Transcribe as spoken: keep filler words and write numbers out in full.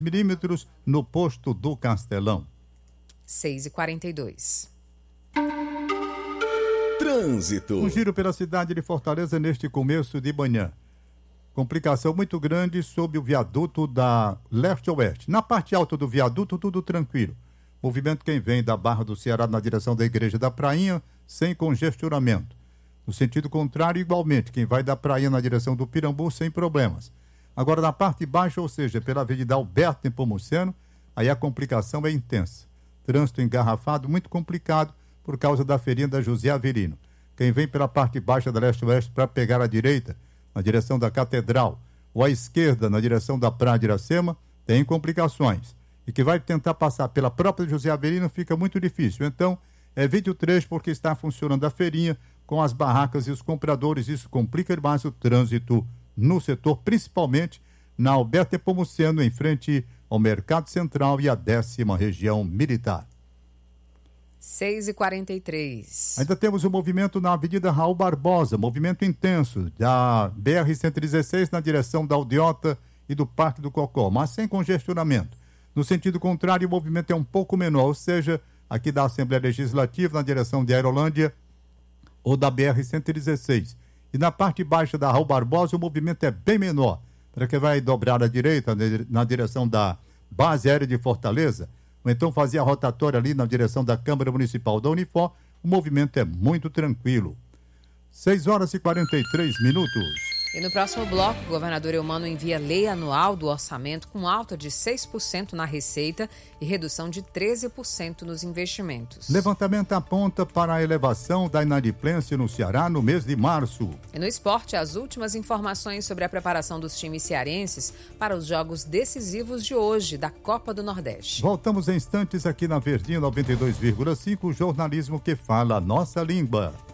milímetros no posto do Castelão. seis e quarenta e dois. Trânsito. Um giro pela cidade de Fortaleza neste começo de manhã. Complicação muito grande sob o viaduto da leste-oeste. Na parte alta do viaduto, tudo tranquilo. Movimento quem vem da Barra do Ceará na direção da Igreja da Prainha, sem congestionamento. No sentido contrário, igualmente, quem vai da Prainha na direção do Pirambu, sem problemas. Agora, na parte baixa, ou seja, pela Avenida Alberto Nepomuceno, aí a complicação é intensa. Trânsito engarrafado, muito complicado, por causa da feirinha da José Averino. Quem vem pela parte baixa da leste-oeste para pegar a direita, na direção da Catedral, ou à esquerda, na direção da Praia de Iracema, tem complicações. E que vai tentar passar pela própria José Averino fica muito difícil. Então, evite o trecho porque está funcionando a feirinha com as barracas e os compradores. Isso complica mais o trânsito no setor, principalmente na Alberto Nepomuceno, em frente ao Mercado Central e a décima Região Militar. seis e quarenta e três. Ainda temos o movimento na Avenida Raul Barbosa, movimento intenso da B R cento e dezesseis na direção da Aldeota e do Parque do Cocó, mas sem congestionamento. No sentido contrário, o movimento é um pouco menor, ou seja, aqui da Assembleia Legislativa na direção de Aerolândia ou da B R cento e dezesseis. E na parte baixa da Raul Barbosa o movimento é bem menor. Para quem vai dobrar à direita na direção da Base Aérea de Fortaleza, ou então fazer a rotatória ali na direção da Câmara Municipal da Unifor, o movimento é muito tranquilo. seis horas e quarenta e três minutos. E no próximo bloco, o governador Eumano envia lei anual do orçamento com alta de seis por cento na receita e redução de treze por cento nos investimentos. Levantamento aponta para a elevação da inadimplência no Ceará no mês de março. E no esporte, as últimas informações sobre a preparação dos times cearenses para os jogos decisivos de hoje da Copa do Nordeste. Voltamos em instantes aqui na Verdinha noventa e dois vírgula cinco, o jornalismo que fala a nossa língua.